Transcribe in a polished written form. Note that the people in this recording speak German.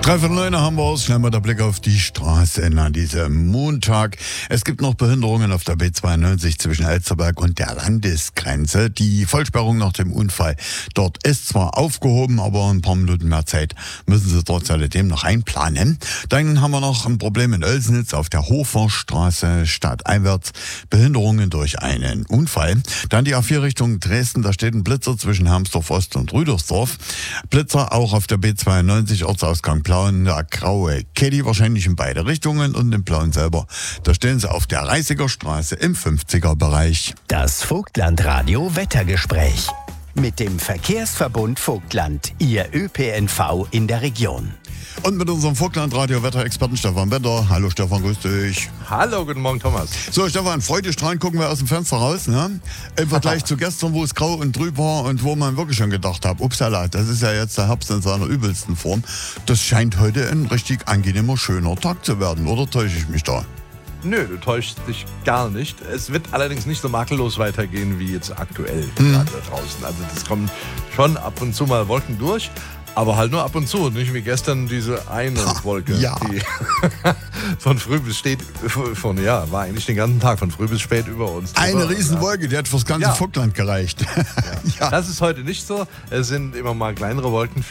3:09 haben wir es. Schnell mal der Blick auf die Straße an diesem Montag. Es gibt noch Behinderungen auf der B92 zwischen Elsterberg und der Landesgrenze. Die Vollsperrung nach dem Unfall dort ist zwar aufgehoben, aber ein paar Minuten mehr Zeit müssen Sie trotz alledem noch einplanen. Dann haben wir noch ein Problem in Oelsnitz auf der Hoferstraße stadteinwärts. Behinderungen durch einen Unfall. Dann die A4 Richtung Dresden. Da steht ein Blitzer zwischen Hermsdorf Ost und Rüdersdorf. Blitzer auch auf der B92 Ortsausgang Plauen. Der graue Caddy wahrscheinlich in beide Richtungen und in Plauen selber. Da stehen sie auf der Reisiger Straße im 50er-Bereich. Das Vogtland-Radio Wettergespräch mit dem Verkehrsverbund Vogtland, Ihr ÖPNV in der Region. Und mit unserem Vogtland-Radio-Wetterexperten Stefan Bender. Hallo Stefan, grüß dich. Hallo, guten Morgen Thomas. So Stefan, freudestrahlend gucken wir aus dem Fenster raus, ne? Im Vergleich zu gestern, wo es grau und trüb war und wo man wirklich schon gedacht hat, upsala, das ist ja jetzt der Herbst in seiner übelsten Form. Das scheint heute ein richtig angenehmer, schöner Tag zu werden, oder täusche ich mich da? Nö, du täuschst dich gar nicht. Es wird allerdings nicht so makellos weitergehen wie jetzt aktuell gerade draußen. Also das kommen schon ab und zu mal Wolken durch, aber halt nur ab und zu. Nicht wie gestern diese eine Wolke, ja. die von früh bis spät, war eigentlich den ganzen Tag von früh bis spät über uns. Eine Riesenwolke, die hat fürs ganze Vogtland gereicht. Ja. Das ist heute nicht so. Es sind immer mal kleinere Wolken